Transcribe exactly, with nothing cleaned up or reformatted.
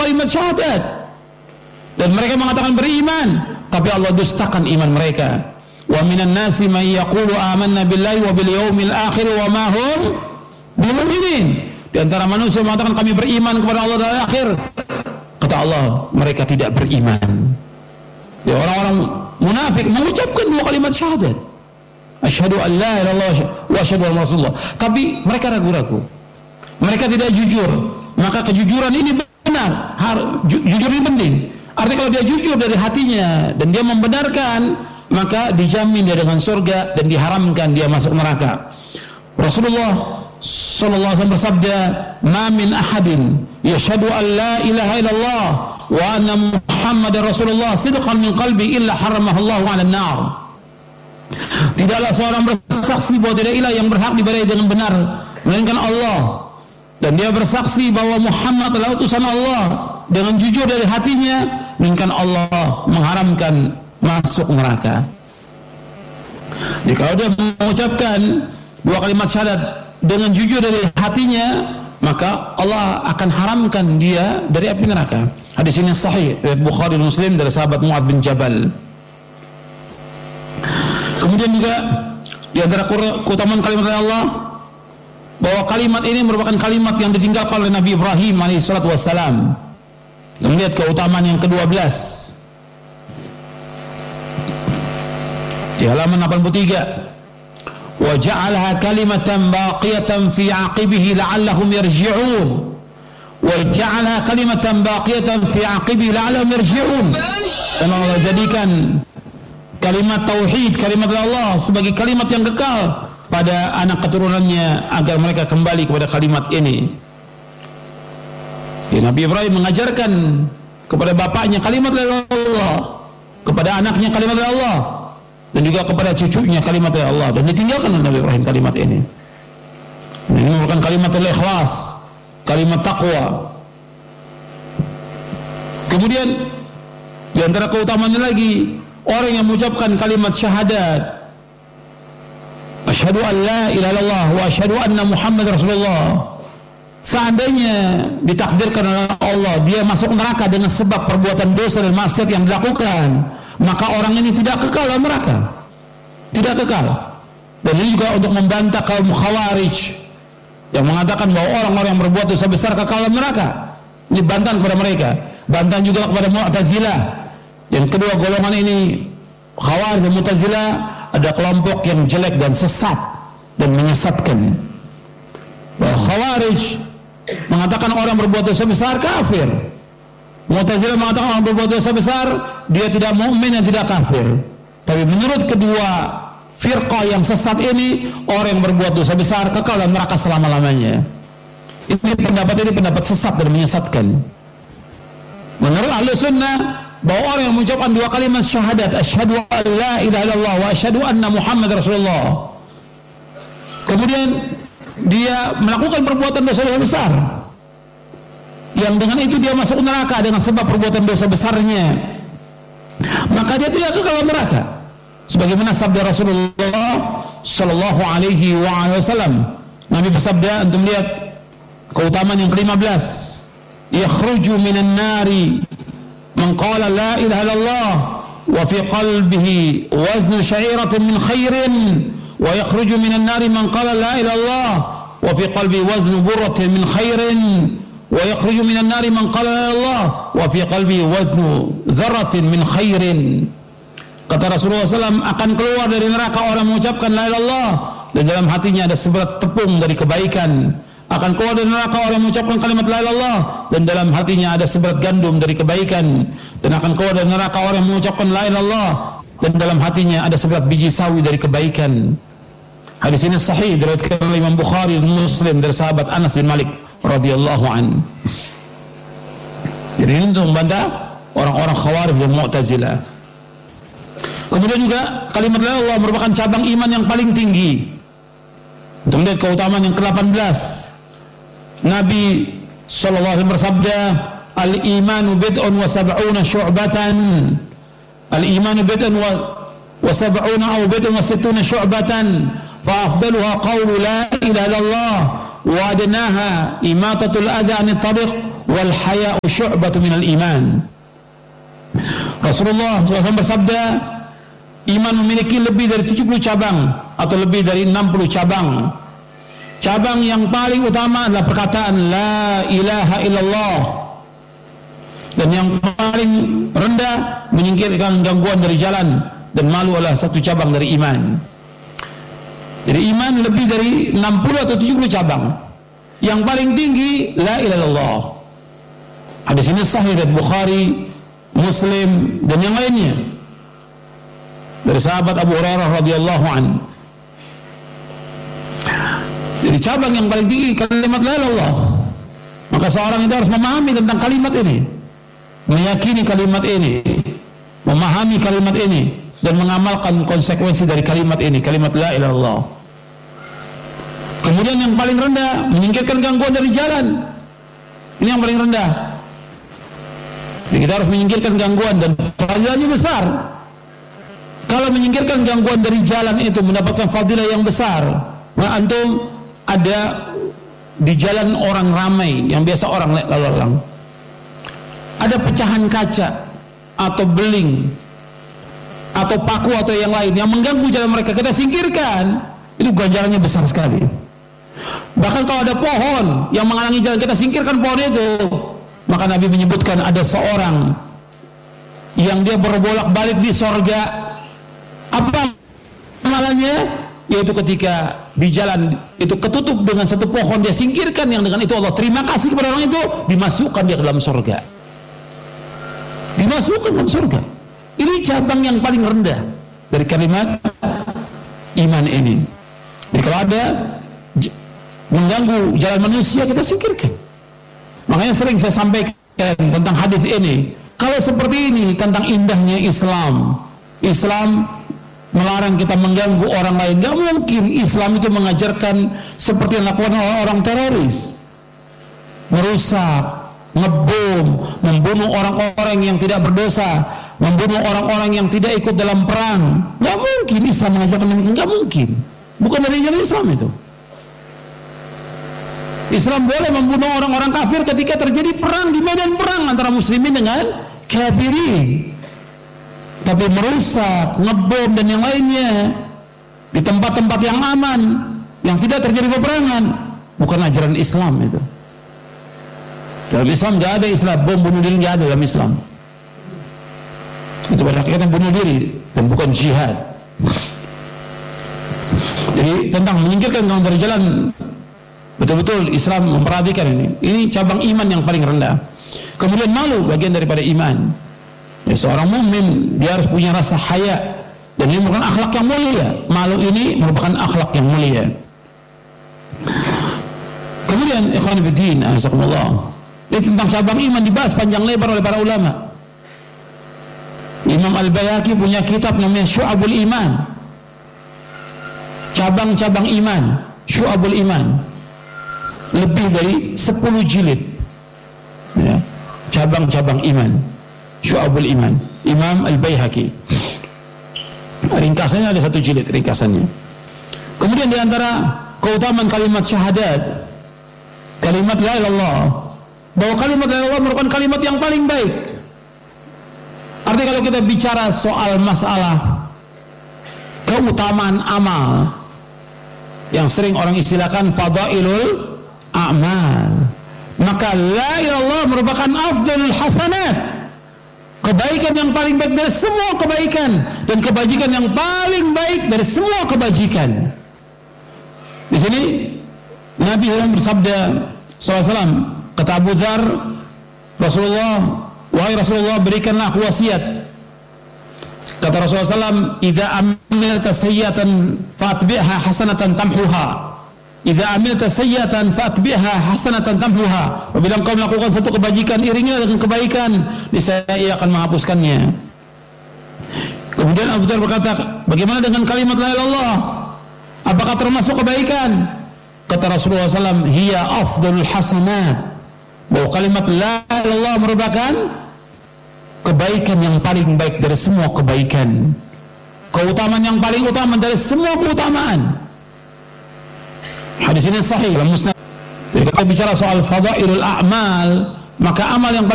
kalimat syahadat dan mereka mengatakan beriman, tapi Allah dustakan iman mereka. Wa minan nasi man yaqulu amanna billahi wa bil yaumil akhir wa ma hum bimu'minin. Di antara manusia mengatakan kami beriman kepada Allah dan akhir. Kata Allah, mereka tidak beriman. Ya, orang-orang munafik mengucapkan dua kalimat syahadat. Asyhadu an la ilaha illallah wa asyhadu anna rasulullah. Tapi mereka ragu-ragu. Mereka tidak jujur. Maka kejujuran ini benar. Har, ju, jujur ini penting. Artinya kalau dia jujur dari hatinya dan dia membenarkan, maka dijamin dia dengan surga dan diharamkan dia masuk neraka. Rasulullah sallallahu alaihi wasallam bersabda, "Ma min ahadin yashhadu an la ilaha illallah wa anna Muhammadar Rasulullah sidqan min qalbi illa haramahu Allahu 'alan nar." Tidaklah seorang bersaksi bahwa tidak ilah yang berhak diibadahi dengan benar melainkan Allah, dan dia bersaksi bahwa Muhammad adalah utusan Allah dengan jujur dari hatinya, melainkan Allah mengharamkan masuk neraka. Jadi kalau dia mengucapkan dua kalimat syahadat dengan jujur dari hatinya, maka Allah akan haramkan dia dari api neraka. Hadis ini sahih riwayat Bukhari dan Muslim dari sahabat Mu'adz bin Jabal. Kemudian juga di antara keutamaan kalimat Allah, bahwa kalimat ini merupakan kalimat yang ditinggalkan oleh Nabi Ibrahim alaihi salatu wassalam. Kita melihat keutamaan yang kedua belas di halaman delapan puluh tiga. Wa ja'alaha kalimatan baqiyatan fi 'aqibihi la'allahum yarji'un. Wa ja'alaha kalimatan baqiyatan fi 'aqibihi la'allahum yarji'un. Dan Allah jadikan kalimat tauhid, kalimat Allah sebagai kalimat yang kekal pada anak keturunannya agar mereka kembali kepada kalimat ini. Ya, Nabi Ibrahim mengajarkan kepada bapaknya kalimat Allah, kepada anaknya kalimat Allah, dan juga kepada cucunya kalimat Allah, dan ditinggalkan oleh Nabi Ibrahim kalimat ini. Ini merupakan kalimat al-ikhlas, kalimat taqwa. Kemudian di antara keutamaannya lagi, orang yang mengucapkan kalimat syahadat, asyhadu an la ilaha illallah wa asyhadu anna Muhammad Rasulullah, seandainya ditakdirkan oleh Allah dia masuk neraka dengan sebab perbuatan dosa dan maksiat yang dilakukan, maka orang ini tidak kekal dalam neraka, tidak kekal. Dan ini juga untuk membantah kaum Khawarij yang mengatakan bahwa orang-orang yang berbuat dosa besar kekal dalam neraka. Ini bantahan kepada mereka, bantahan juga kepada Mu'tazilah. Yang kedua golongan ini, Khawarij dan Mu'tazilah, ada kelompok yang jelek dan sesat dan menyesatkan. Bahwa Khawarij mengatakan orang berbuat dosa besar kafir. Mu'tazilah mengatakan orang berbuat dosa besar dia tidak mukmin dan tidak kafir. Tapi menurut kedua firqah yang sesat ini, orang yang berbuat dosa besar kekal dalam neraka selama-lamanya. Ini pendapat ini pendapat sesat dan menyesatkan. Menurut Ahlus Sunnah, bahwa orang yang mengucapkan dua kalimat syahadat, asyhadu an la ilaha illallah wa asyhadu anna Muhammad Rasulullah, kemudian dia melakukan perbuatan dosa besar, yang dengan itu dia masuk neraka dengan sebab perbuatan dosa besarnya, maka dia tidak kekal dalam neraka. Sebagaimana sabda Rasulullah sallallahu alaihi wasallam, Nabi bersabda, untuk melihat keutamaan yang kelima belas, yakhruju minan nari man qala la ilaha illallah wa fi qalbihi waznu sya'iratin min khairin, wa yakhruju minan nari man qala la ilaha illallah wa fi qalbihi waznu burratin min khairin, wa yakhruju minan nari man qala la ilaha illallah wa fi qalbihi waznu dzarratin min khairin. Kata Rasulullah shallallahu alaihi wasallam, akan keluar dari neraka orang mengucapkan la ilaha illallah dan dalam hatinya ada seberat tepung dari kebaikan. Akan keluar dari neraka orang yang mengucapkan kalimat la ilaha illallah dan dalam hatinya ada seberat gandum dari kebaikan. Dan akan keluar dari neraka orang yang mengucapkan la ilaha illallah dan dalam hatinya ada seberat biji sawi dari kebaikan. Hadis ini sahih diriwayatkan oleh Imam Bukhari dan Muslim dari sahabat Anas bin Malik radhiyallahu an. Jadi ini untuk membantah orang-orang Khawarij dan Mu'tazilah. Kemudian juga kalimat la ilaha illallah merupakan cabang iman yang paling tinggi. Untuk melihat keutamaan yang ke delapan belas, Nabi sallallahu alaihi wasallam bersabda, al-imanu bid'un wa sab'una syu'batan. Al-imanu bid'un wa wa sab'una aw bid'un wa sittuna syu'batan, fa afdaluha qawlu la ilaha illallah wa adnaha imatatul adha 'anit tariq wal haya'u syu'batun minal iman. Rasulullah shallallahu alaihi wasallam bersabda, iman memiliki lebih dari tujuh puluh cabang atau lebih dari enam puluh cabang. Cabang yang paling utama adalah perkataan la ilaha illallah, dan yang paling rendah menyingkirkan gangguan dari jalan dan malu adalah satu cabang dari iman. Jadi iman lebih dari enam puluh atau tujuh puluh cabang. Yang paling tinggi la ilaha illallah. Hadis ini sahih dari Bukhari, Muslim dan yang lainnya dari sahabat Abu Hurairah radhiyallahu anhu. Jadi cabang yang paling tinggi kalimat la ilaha illallah. Maka seorang itu harus memahami tentang kalimat ini, meyakini kalimat ini, memahami kalimat ini, dan mengamalkan konsekuensi dari kalimat ini, kalimat la ilaha illallah. Kemudian yang paling rendah menyingkirkan gangguan dari jalan. Ini yang paling rendah. Jadi kita harus menyingkirkan gangguan, dan fadilahnya besar. Kalau menyingkirkan gangguan dari jalan itu mendapatkan fadilah yang besar. Nah, antum ada di jalan orang ramai yang biasa orang lalu lalang, ada pecahan kaca atau beling atau paku atau yang lain yang mengganggu jalan mereka, kita singkirkan, itu ganjarannya besar sekali. Bahkan kalau ada pohon yang menghalangi jalan, kita singkirkan pohon itu. Maka Nabi menyebutkan ada seorang yang dia berbolak-balik di sorga. Apa amalannya? Yaitu ketika di jalan itu ketutup dengan satu pohon, dia singkirkan, yang dengan itu Allah terima kasih kepada orang itu, dimasukkan dia ke dalam surga. Dimasukkan dalam surga. Ini cabang yang paling rendah dari kalimat iman ini. Jadi kalau ada mengganggu jalan manusia, kita singkirkan. Makanya sering saya sampaikan tentang hadis ini. Kalau seperti ini tentang indahnya Islam, Islam melarang kita mengganggu orang lain. Gak mungkin Islam itu mengajarkan seperti yang dilakukan oleh orang teroris, merusak, ngebom, membunuh orang-orang yang tidak berdosa, membunuh orang-orang yang tidak ikut dalam perang. Gak mungkin Islam mengajarkan demikian. Gak mungkin. Bukan dari jalan Islam itu. Islam boleh membunuh orang-orang kafir ketika terjadi perang, di medan perang antara muslimin dengan kafirin. Tapi merusak, ngebom dan yang lainnya di tempat-tempat yang aman, yang tidak terjadi peperangan, bukan ajaran Islam itu. Dalam Islam gak ada istilah bom bunuh diri, gak ada dalam Islam. Itu pada hakikatnya bunuh diri dan bukan jihad. Jadi tentang menyingkirkan gangguan dari jalan, betul-betul Islam memperhatikan ini. Ini cabang iman yang paling rendah. Kemudian malu, bagian daripada iman. Ya, seorang mukmin dia harus punya rasa haya, dan ini merupakan akhlak yang mulia. Malu ini merupakan akhlak yang mulia. Kemudian ikhwan fillah, azakumullah, ini tentang cabang iman dibahas panjang lebar oleh para ulama. Imam Al-Bayhaqi punya kitab namanya Syu'abul Iman, cabang-cabang iman, Syu'abul Iman, lebih dari sepuluh jilid ya, cabang-cabang iman, Syu'abul Iman, Imam Al-Bayhaqi. Ringkasannya ada satu jilid ringkasannya. Kemudian diantara keutamaan kalimat syahadat, kalimat la ilaha illallah, bahwa kalimat la ilaha illallah merupakan kalimat yang paling baik. Artinya kalau kita bicara soal masalah keutamaan amal, yang sering orang istilahkan fadailul a'mal, maka la ilaha illallah merupakan afdalul hasanat, kebaikan yang paling baik dari semua kebaikan, dan kebajikan yang paling baik dari semua kebajikan. Di sini Nabi bersabda sallallahu alaihi wasallam, kata Abu Dzar, Rasulullah, wahai Rasulullah, berikanlah aku wasiat. Kata Rasulullah sallallahu alaihi wasallam, idza amilta sayyi'atan fa'atbi'ha hasanatan tamhuha. Idza amilta sayyi'atan fa'atbi'ha hasanatan tamhuha. Apabila engkau melakukan satu kebajikan, iringilah dengan kebaikan, niscaya ia akan menghapuskannya. Kemudian Abu Dzar berkata, bagaimana dengan kalimat la ilaha illallah? Apakah termasuk kebaikan? Kata Rasulullah sallallahu alaihi wasallam, hiya afdalul hasanat, bahwa kalimat la ilaha illallah merupakan kebaikan yang paling baik dari semua kebaikan, keutamaan yang paling utama dari semua keutamaan. Hadis ini sahih dalam Musnad kita bicara soal fadailul a'mal, maka amal yang